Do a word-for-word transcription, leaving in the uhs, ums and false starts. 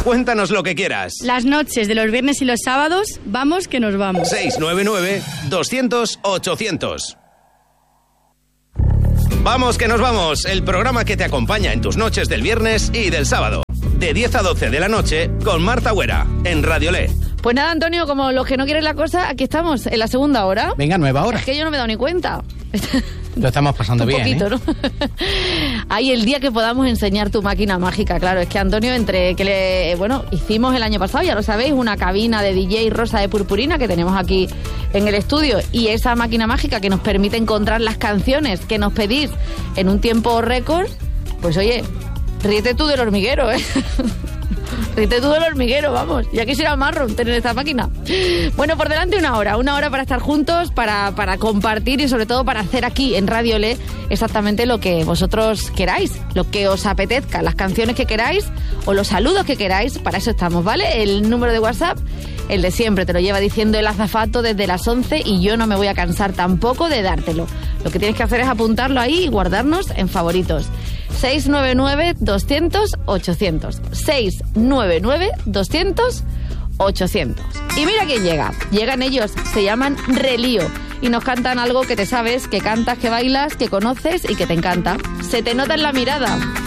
Cuéntanos lo que quieras. Las noches de los viernes y los sábados, vamos que nos vamos. seis nueve nueve, doscientos, ochocientos. Vamos que nos vamos, el programa que te acompaña en tus noches del viernes y del sábado. De diez a doce de la noche con Marta Huera, en Radio Le. Pues nada, Antonio, como los que no quieren la cosa, aquí estamos, en la segunda hora. Venga, nueva hora. Es que yo no me he dado ni cuenta. Lo estamos pasando un bien, poquito, ¿eh? ¿no? Ahí el día que podamos enseñar tu máquina mágica, claro. Es que Antonio, entre que le... Bueno, hicimos el año pasado, ya lo sabéis, una cabina de D J rosa de purpurina que tenemos aquí en el estudio. Y esa máquina mágica que nos permite encontrar las canciones que nos pedís en un tiempo récord. Pues oye, ríete tú del hormiguero, ¿eh? Ríete tú del hormiguero, vamos. Ya quisiera Marron tener esta máquina. Bueno, por delante una hora. Una hora para estar juntos, para, para compartir y sobre todo para hacer aquí en Radio Le exactamente lo que vosotros queráis, lo que os apetezca, las canciones que queráis o los saludos que queráis. Para eso estamos, ¿vale? El número de WhatsApp, el de siempre, te lo lleva diciendo el azafato desde las once y yo no me voy a cansar tampoco de dártelo. Lo que tienes que hacer es apuntarlo ahí y guardarnos en favoritos. seis nueve nueve, doscientos, ochocientos. seis nueve nueve, doscientos, ochocientos. Y mira quién llega. Llegan ellos, se llaman Relío. Y nos cantan algo que te sabes, que cantas, que bailas, que conoces y que te encanta. Se te nota en la mirada.